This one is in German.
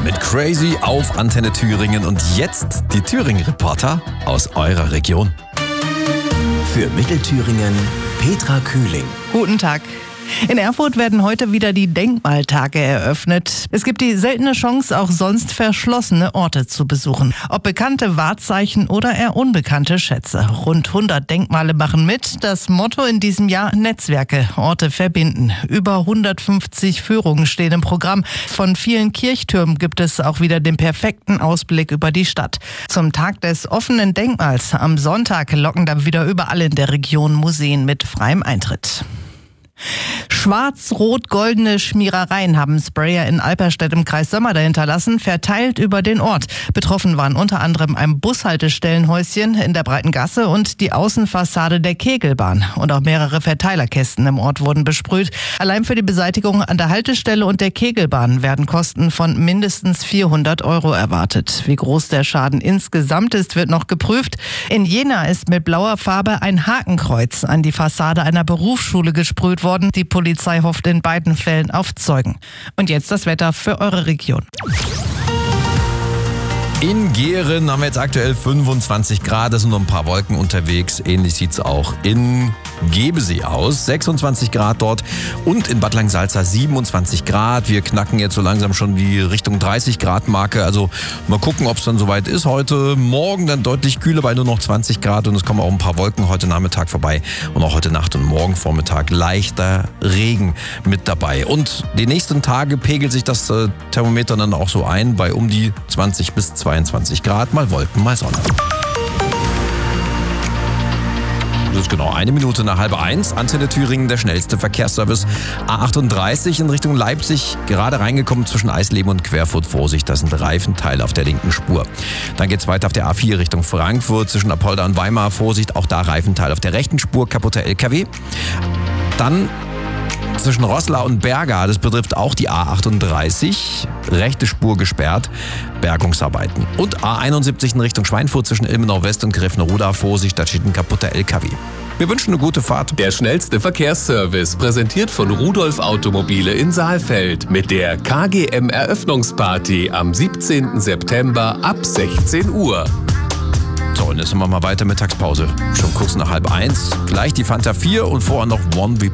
mit Crazy auf Antenne Thüringen und jetzt die Thüringen-Reporter aus eurer Region. Für Mittelthüringen Petra Kühling. Guten Tag. In Erfurt werden heute wieder die Denkmaltage eröffnet. Es gibt die seltene Chance, auch sonst verschlossene Orte zu besuchen. Ob bekannte Wahrzeichen oder eher unbekannte Schätze. Rund 100 Denkmale machen mit. Das Motto in diesem Jahr: Netzwerke, Orte verbinden. Über 150 Führungen stehen im Programm. Von vielen Kirchtürmen gibt es auch wieder den perfekten Ausblick über die Stadt. Zum Tag des offenen Denkmals am Sonntag locken dann wieder überall in der Region Museen mit freiem Eintritt. Schwarz-rot-goldene Schmierereien haben Sprayer in Alperstedt im Kreis Sömmerda hinterlassen, verteilt über den Ort. Betroffen waren unter anderem ein Bushaltestellenhäuschen in der Breiten Gasse und die Außenfassade der Kegelbahn. Und auch mehrere Verteilerkästen im Ort wurden besprüht. Allein für die Beseitigung an der Haltestelle und der Kegelbahn werden Kosten von mindestens 400 € erwartet. Wie groß der Schaden insgesamt ist, wird noch geprüft. In Jena ist mit blauer Farbe ein Hakenkreuz an die Fassade einer Berufsschule gesprüht worden. Die Polizei hofft in beiden Fällen auf Zeugen. Und jetzt das Wetter für eure Region. In Gehren haben wir jetzt aktuell 25 Grad, es sind nur ein paar Wolken unterwegs. Ähnlich sieht es auch in Gebesee aus, 26 Grad dort und in Bad Langensalza 27 Grad. Wir knacken jetzt so langsam schon die Richtung 30 Grad Marke, also mal gucken, ob es dann soweit ist. Heute Morgen dann deutlich kühler bei nur noch 20 Grad und es kommen auch ein paar Wolken heute Nachmittag vorbei und auch heute Nacht und morgen Vormittag leichter Regen mit dabei. Und die nächsten Tage pegelt sich das Thermometer dann auch so ein bei um die 20 bis 22 Grad, mal Wolken, mal Sonne. Das ist genau 1 Minute nach 12:30. Antenne Thüringen, der schnellste Verkehrsservice. A38 in Richtung Leipzig, gerade reingekommen zwischen Eisleben und Querfurt. Vorsicht, das sind Reifenteile auf der linken Spur. Dann geht's weiter auf der A4 Richtung Frankfurt zwischen Apolda und Weimar. Vorsicht, auch da Reifenteil auf der rechten Spur, kaputter LKW. Dann zwischen Roßla und Berga, das betrifft auch die A38, rechte Spur gesperrt, Bergungsarbeiten. Und A71 in Richtung Schweinfurt zwischen Ilmenau West und Grevenroda, Vorsicht, da steht ein kaputter LKW. Wir wünschen eine gute Fahrt. Der schnellste Verkehrsservice, präsentiert von Rudolf Automobile in Saalfeld mit der KGM Eröffnungsparty am 17. September ab 16 Uhr. So, und jetzt machen wir mal weiter, Mittagspause. Schon kurz nach 12:30. Gleich die Fanta 4 und vorher noch One